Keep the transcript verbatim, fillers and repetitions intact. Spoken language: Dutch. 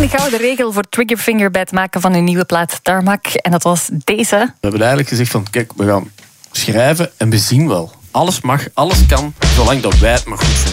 de gouden regel voor triggerfinger bij het maken van een nieuwe plaat Tarmac. En dat was deze. We hebben eigenlijk gezegd van, kijk, we gaan schrijven en we zien wel. Alles mag, alles kan, zolang dat wij het maar goed vinden.